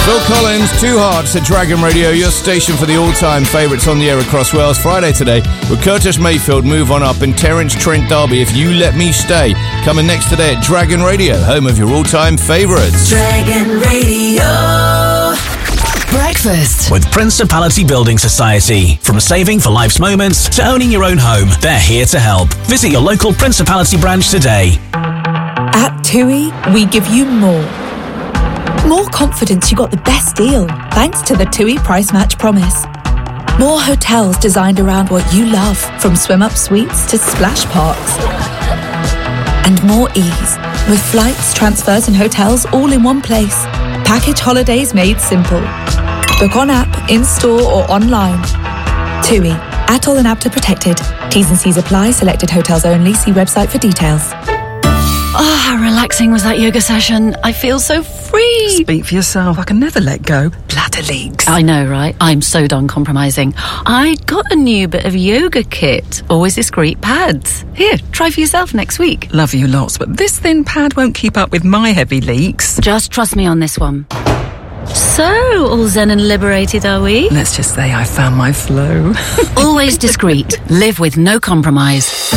Phil Collins, Two Hearts at Dragon Radio, your station for the all-time favourites on the air across Wales. Friday today with Curtis Mayfield, Move On Up, and Terence Trent D'Arby, If You Let Me Stay. Coming next today at Dragon Radio, home of your all-time favourites. Dragon Radio. Breakfast with Principality Building Society. From saving for life's moments to owning your own home, they're here to help. Visit your local Principality branch today. At TUI, we give you more. More confidence you got the best deal, thanks to the TUI Price Match Promise. More hotels designed around what you love, from swim-up suites to splash parks. And more ease, with flights, transfers and hotels all in one place. Package holidays made simple. Book on app, in-store or online. TUI. ATOL and APTA protected. T's and C's apply. Selected hotels only. See website for details. Oh, how relaxing was that yoga session. I feel so free. Speak for yourself. I can never let go. Bladder leaks. I know, right? I'm so done compromising. I got a new bit of yoga kit. Always discreet pads. Here, try for yourself next week. Love you lots, but this thin pad won't keep up with my heavy leaks. Just trust me on this one. So, all zen and liberated, are we? Let's just say I found my flow. Always discreet. Live with no compromise.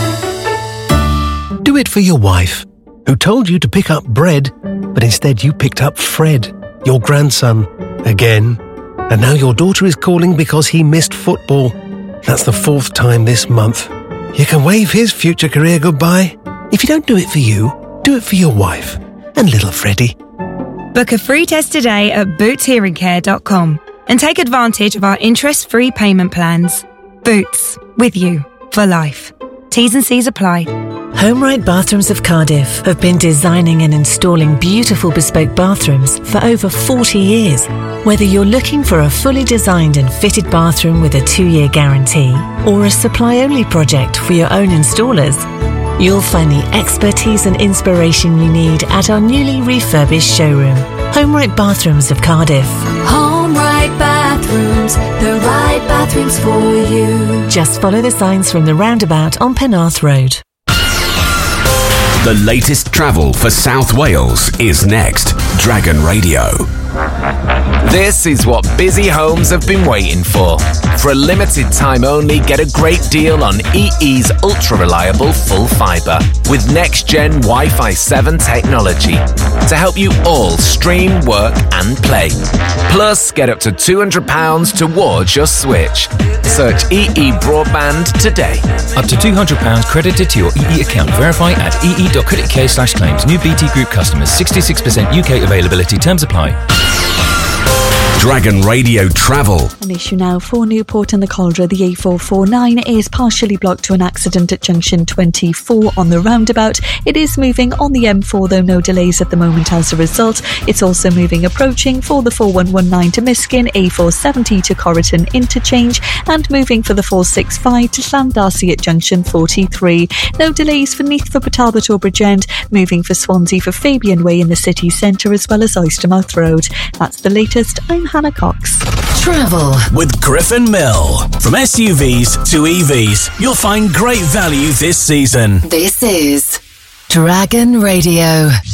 Do it for your wife, who told you to pick up bread, but instead you picked up Fred, your grandson, again. And now your daughter is calling because he missed football. That's the 4th time this month. You can wave his future career goodbye. If you don't do it for you, do it for your wife and little Freddie. Book a free test today at bootshearingcare.com and take advantage of our interest-free payment plans. Boots, with you for life. T's and C's apply. HomeRight Bathrooms of Cardiff have been designing and installing beautiful bespoke bathrooms for over 40 years. Whether you're looking for a fully designed and fitted bathroom with a 2-year guarantee or a supply-only project for your own installers, you'll find the expertise and inspiration you need at our newly refurbished showroom. HomeRight Bathrooms of Cardiff. HomeRight Bathrooms, the right bathrooms for you. Just follow the signs from the roundabout on Penarth Road. The latest travel for South Wales is next. Dragon Radio. This is what busy homes have been waiting for. For a limited time only, get a great deal on EE's ultra-reliable full fibre with next-gen Wi-Fi 7 technology to help you all stream, work and play. Plus, get up to £200 towards your switch. Search EE Broadband today. Up to £200 credited to your EE account. Verify at ee.co.uk/claims. New BT Group customers. 66% UK availability. Terms apply. Dragon Radio Travel. An issue now for Newport and the Caldra. The A449 is partially blocked to an accident at junction 24 on the roundabout. It is moving on the M4, though no delays at the moment as a result. It's also moving approaching for the 4119 to Miskin, A470 to Corriton interchange, and moving for the 465 to Llandarcy at junction 43. No delays for Neath for Talbot or Bridgend, moving for Swansea for Fabian Way in the city centre, as well as Oystermouth Road. That's the latest. I'm Hannah Cox. Travel with Griffin Mill. From SUVs to EVs, you'll find great value this season. This is Dragon Radio.